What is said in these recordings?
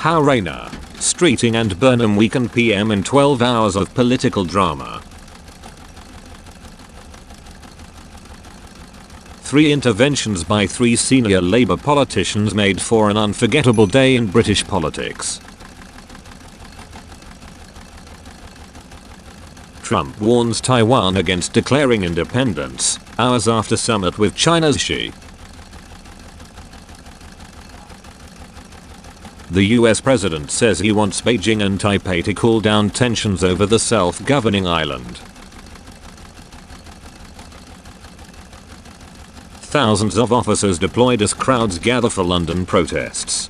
How Rayner, Streeting and Burnham weakened PM in 12 hours of political drama. 3 interventions by 3 senior Labour politicians made for an unforgettable day in British politics. Trump warns Taiwan against declaring independence, hours after summit with China's Xi. The US president says he wants Beijing and Taipei to cool down tensions over the self-governing island. Thousands of officers deployed as crowds gather for London protests.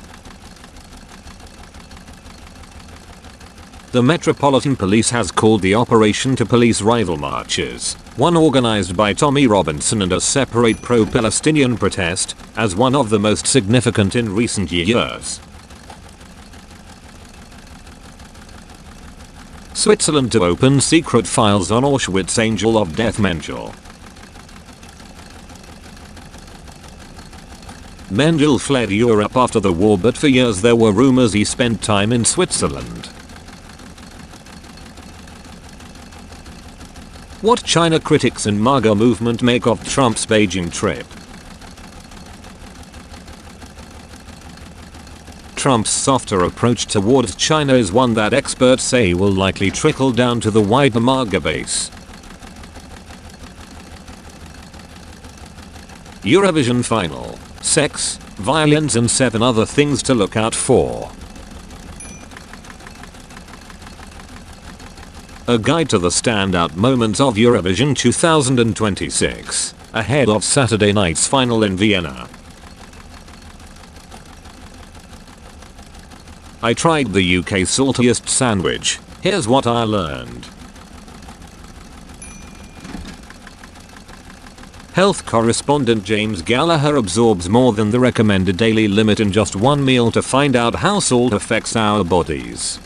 The Metropolitan Police has called the operation to police rival marches, one organized by Tommy Robinson and a separate pro-Palestinian protest, as one of the most significant in recent years. Switzerland to open secret files on Auschwitz Angel of Death Mengele. Mengele fled Europe after the war, but for years there were rumors he spent time in Switzerland. What China critics and MAGA movement make of Trump's Beijing trip. Trump's softer approach towards China is one that experts say will likely trickle down to the wider MAGA base. Eurovision final. Sex, violence and 7 other things to look out for. A guide to the standout moments of Eurovision 2026, ahead of Saturday night's final in Vienna. I tried the UK's saltiest sandwich. Here's what I learned. Health correspondent James Gallagher absorbs more than the recommended daily limit in just one meal to find out how salt affects our bodies.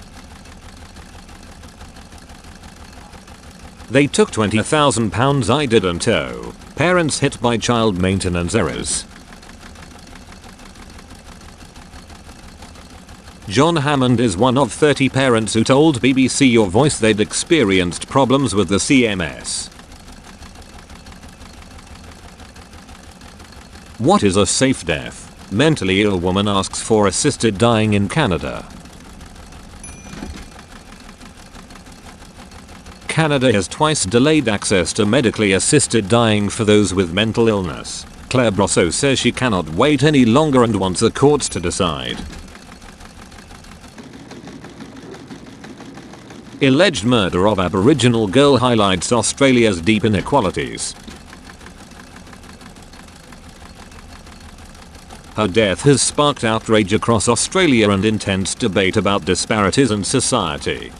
They took £20,000, I didn't owe. Parents hit by child maintenance errors. John Hammond is one of 30 parents who told BBC Your Voice they'd experienced problems with the CMS. What is a safe death? Mentally ill woman asks for assisted dying in Canada. Canada has twice delayed access to medically assisted dying for those with mental illness. Claire Brosseau says she cannot wait any longer and wants the courts to decide. Alleged murder of Aboriginal girl highlights Australia's deep inequalities. Her death has sparked outrage across Australia and intense debate about disparities in society.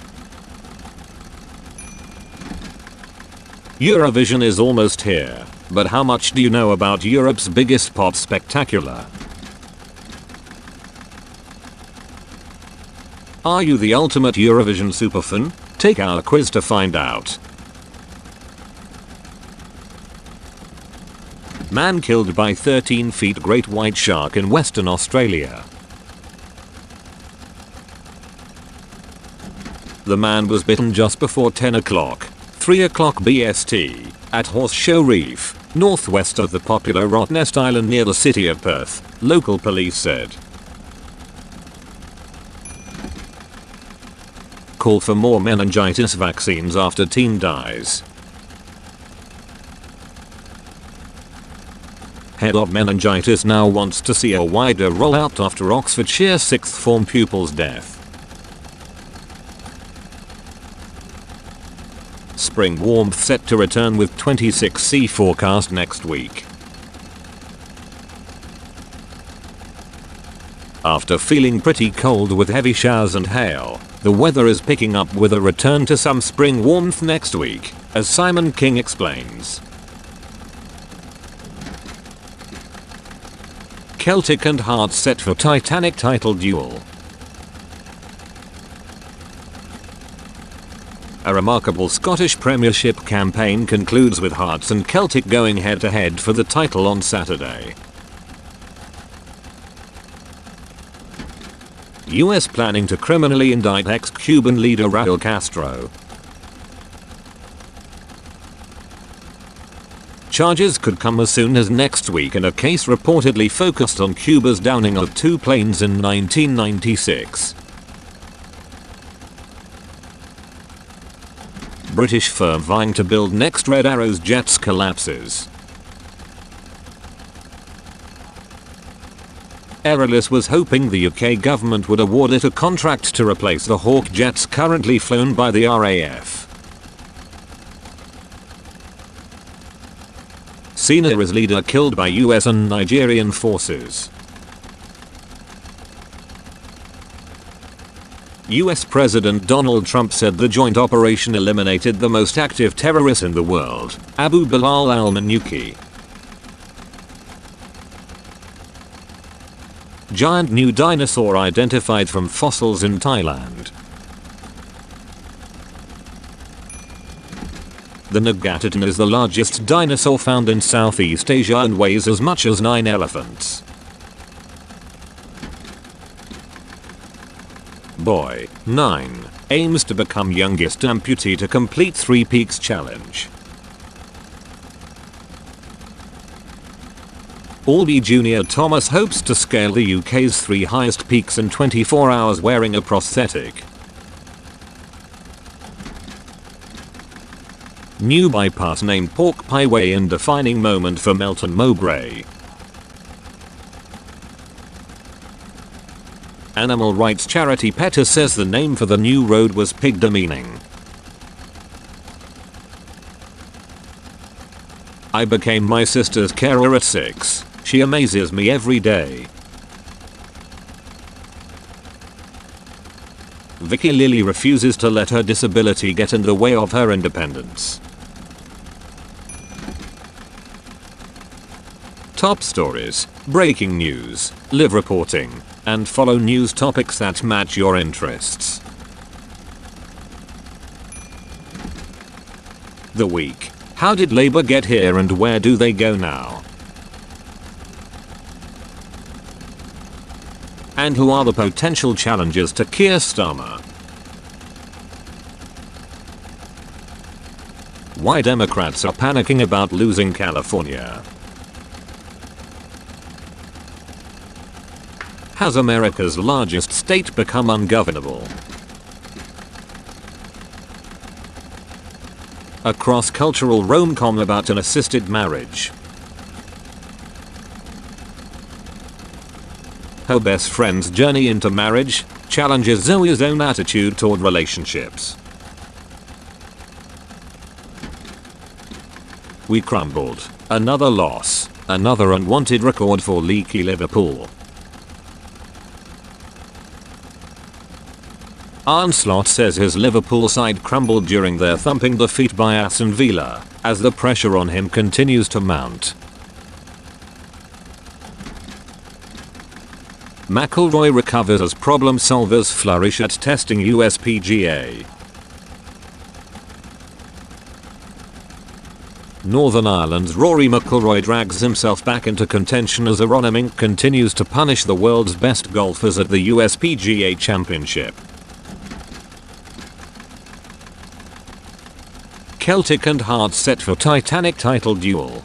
Eurovision is almost here, but how much do you know about Europe's biggest pop spectacular? Are you the ultimate Eurovision superfan? Take our quiz to find out. Man killed by 13 feet great white shark in Western Australia. The man was bitten just before 10 o'clock, 3 o'clock BST, at Horseshoe Reef, northwest of the popular Rottnest Island near the city of Perth, local police said. Call for more meningitis vaccines after teen dies. Head of meningitis now wants to see a wider rollout after Oxfordshire 6th form pupil's death. Spring warmth set to return with 26°C forecast next week. After feeling pretty cold with heavy showers and hail, the weather is picking up with a return to some spring warmth next week, as Simon King explains. Celtic and Hearts set for Titanic title duel. A remarkable Scottish Premiership campaign concludes with Hearts and Celtic going head to head for the title on Saturday. US planning to criminally indict ex-Cuban leader Raul Castro. Charges could come as soon as next week in a case reportedly focused on Cuba's downing of 2 planes in 1996. British firm vying to build next Red Arrow's jets collapses. Aerolis was hoping the UK government would award it a contract to replace the Hawk jets currently flown by the RAF. Senior's leader killed by US and Nigerian forces. US President Donald Trump said the joint operation eliminated the most active terrorist in the world, Abu Bilal al-Manuki. Giant new dinosaur identified from fossils in Thailand. The Nagataton is the largest dinosaur found in Southeast Asia and weighs as much as 9 elephants. Boy, 9, aims to become youngest amputee to complete 3 Peaks challenge. Albie Jr. Thomas hopes to scale the UK's 3 highest peaks in 24 hours wearing a prosthetic. New bypass named Pork Pie Way in defining moment for Melton Mowbray. Animal rights charity PETA says the name for the new road was pig demeaning. I became my sister's carer at 6. She amazes me every day. Vicky Lilly refuses to let her disability get in the way of her independence. Top stories, breaking news, live reporting, and follow news topics that match your interests. The week. How did Labour get here and where do they go now? And who are the potential challengers to Keir Starmer? Why Democrats are panicking about losing California. Has America's largest state become ungovernable? A cross-cultural rom-com about an assisted marriage. Her best friend's journey into marriage challenges Zoe's own attitude toward relationships. We crumbled. Another loss. Another unwanted record for leaky Liverpool. Arne Slot says his Liverpool side crumbled during their thumping defeat by Aston Villa, as the pressure on him continues to mount. McIlroy recovers as problem solvers flourish at testing USPGA. Northern Ireland's Rory McIlroy drags himself back into contention as Aronimink Inc. continues to punish the world's best golfers at the USPGA Championship. Celtic and Hearts set for Titanic title duel.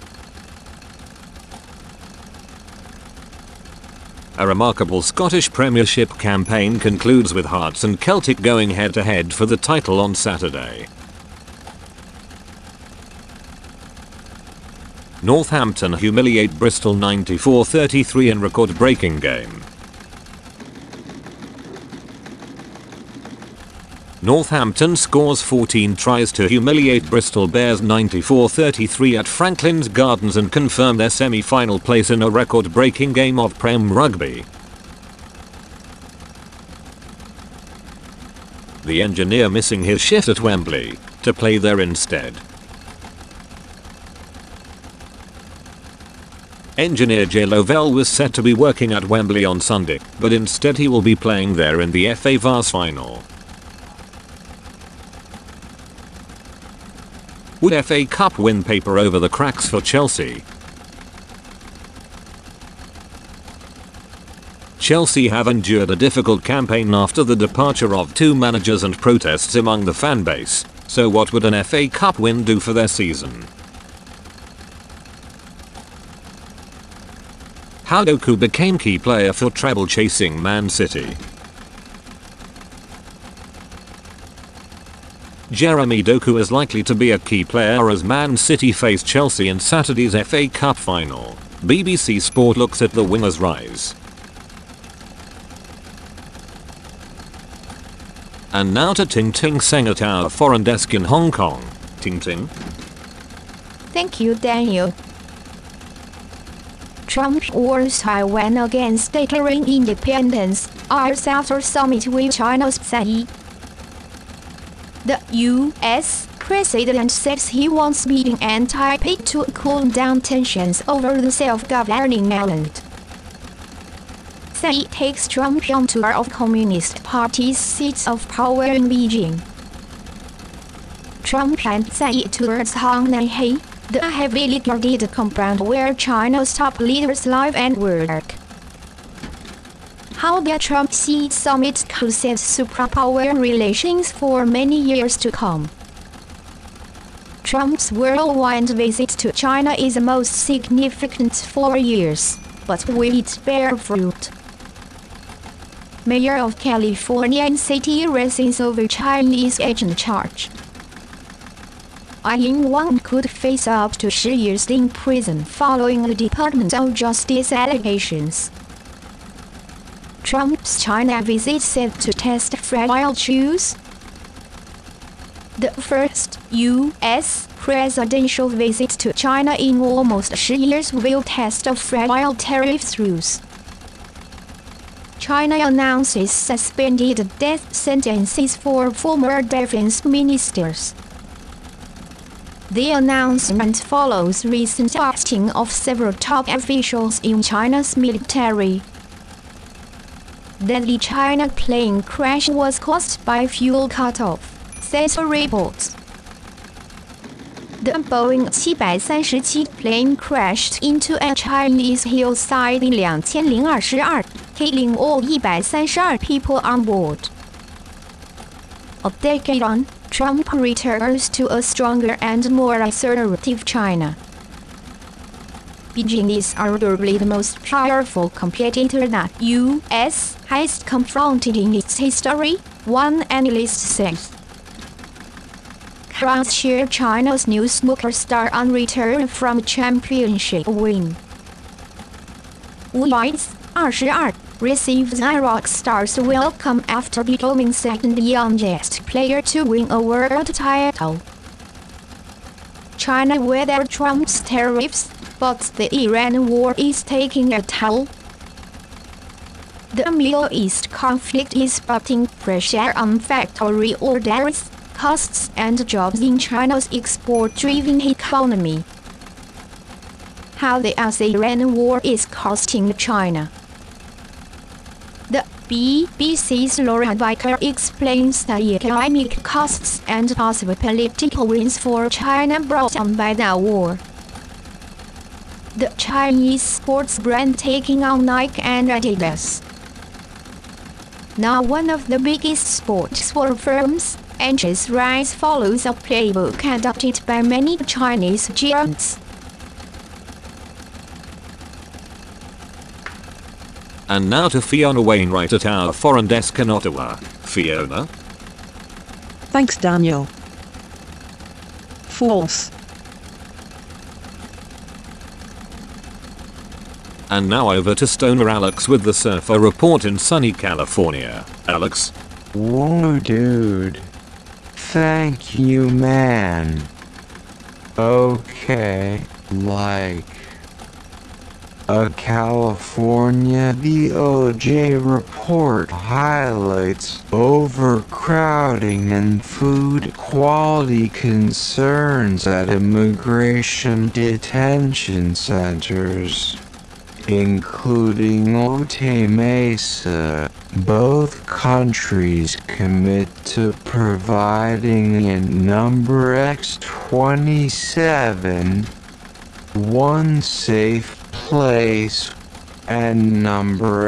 A remarkable Scottish Premiership campaign concludes with Hearts and Celtic going head to head for the title on Saturday. Northampton humiliate Bristol 94-33 in record-breaking game. Northampton scores 14 tries to humiliate Bristol Bears 94-33 at Franklin's Gardens and confirm their semi-final place in a record-breaking game of Prem Rugby. The engineer missing his shift at Wembley to play there instead. Engineer Jay Lovell was set to be working at Wembley on Sunday, but instead he will be playing there in the FA Vase final. Would FA Cup win paper over the cracks for Chelsea? Chelsea have endured a difficult campaign after the departure of two managers and protests among the fan base, so what would an FA Cup win do for their season? How Doku became key player for treble chasing Man City. Jeremy Doku is likely to be a key player as Man City face Chelsea in Saturday's FA Cup final. BBC Sport looks at the winger's rise. And now to Ting Ting Seng at our foreign desk in Hong Kong. Ting Ting. Thank you, Daniel. Trump warns Taiwan against declaring independence hours after summit with China's Tsai. The U.S. president says he wants Beijing and Taipei to cool down tensions over the self-governing island. Tsai takes Trump on tour of Communist Party's seats of power in Beijing. Trump and Tsai tours Hangnanhei, the heavily guarded compound where China's top leaders live and work. How the Trump-Xi summit could set superpower relations for many years to come. Trump's worldwide visit to China is the most significant for years, but will it bear fruit? Mayor of California city resigns over Chinese agent charge. Ai Ing-wen could face up to 10 years in prison following the Department of Justice allegations. Trump's China visit set to test fragile truths. The first U.S. presidential visit to China in almost 10 years will test a fragile tariff rules. China announces suspended death sentences for former defense ministers. The announcement follows recent ousting of several top officials in China's military. Deadly China plane crash was caused by fuel cutoff, says reports. The Boeing 737 plane crashed into a Chinese hillside in 2022, killing all 132 people on board. A decade on, Trump returns to a stronger and more assertive China. Beijing is arguably the most powerful competitor that U.S. has confronted in its history, one analyst says. Crowds cheer China's new snooker star on return from championship win. Wu Yi's 22 receives a rock star's welcome after becoming second youngest player to win a world title. China weathered Trump's tariffs, but the Iran war is taking a toll. The Middle East conflict is putting pressure on factory orders, costs and jobs in China's export-driven economy. How the Iran war is costing China. The BBC's Laura Vicker explains the economic costs and possible political wins for China brought on by the war. The Chinese sports brand taking on Nike and Adidas. Now one of the biggest sportswear firms, Anchor's rise follows a playbook adopted by many Chinese giants. And now to Fiona Wainwright at our foreign desk in Ottawa. Fiona? Thanks, Daniel. False. And now over to Stoner Alex with the Surfer Report in sunny California. Alex? Whoa, dude. Thank you, man. Okay, like California DOJ report highlights overcrowding and food quality concerns at immigration detention centers, including Otay Mesa. Both countries commit to providing a number X27 one safe place and number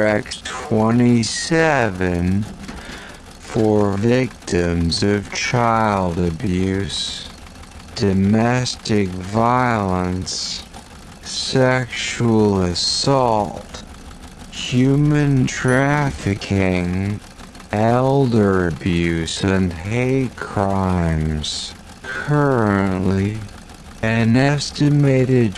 X27 for victims of child abuse, domestic violence, sexual assault, human trafficking, elder abuse and hate crimes. Currently, an estimated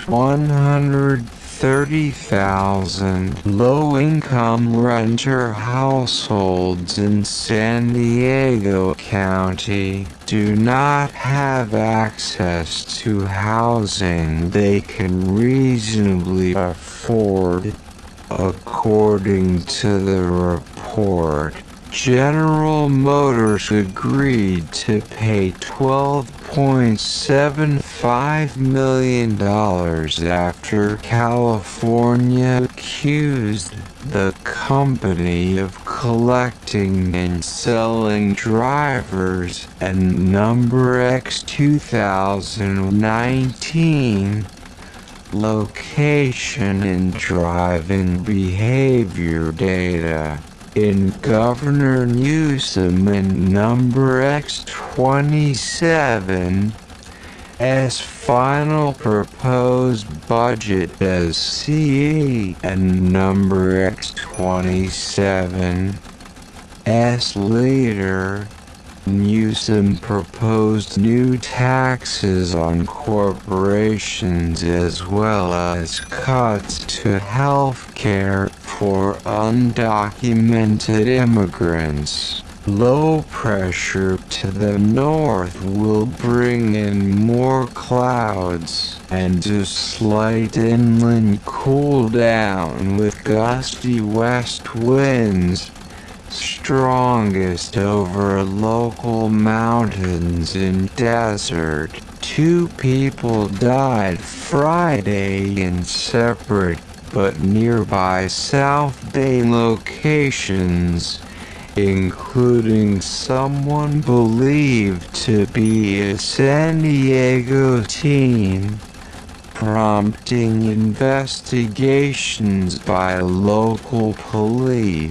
130,000 low-income renter households in San Diego County do not have access to housing they can reasonably afford. According to the report, General Motors agreed to pay $12.75 million after California accused the company of collecting and selling drivers and number X 2019 location and driving behavior data in Governor Newsom and number X27's final proposed budget as CE and number X27's leader. Newsom proposed new taxes on corporations as well as cuts to health care for undocumented immigrants. Low pressure to the north will bring in more clouds and a slight inland cool down with gusty west winds, strongest over local mountains and desert. 2 people died Friday in separate but nearby South Bay locations, including someone believed to be a San Diego teen, prompting investigations by local police.